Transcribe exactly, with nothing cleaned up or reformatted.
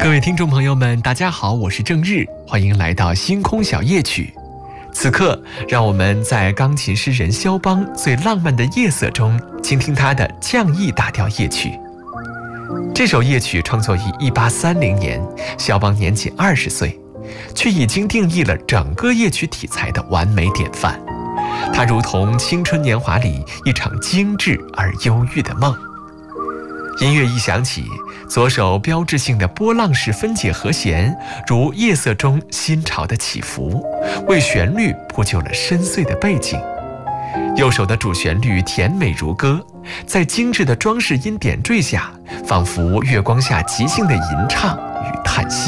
各位听众朋友们，大家好，我是郑日，欢迎来到星空小夜曲。此刻，让我们在钢琴诗人肖邦最浪漫的夜色中，倾听他的降 E 大调夜曲。这首夜曲创作于一八三零年，肖邦年仅二十岁，却已经定义了整个夜曲题材的完美典范。它如同青春年华里一场精致而忧郁的梦。音乐一响起，左手标志性的波浪式分解和弦如夜色中心潮的起伏，为旋律铺就了深邃的背景。右手的主旋律甜美如歌，在精致的装饰音点缀下，仿佛月光下即兴的吟唱与叹息。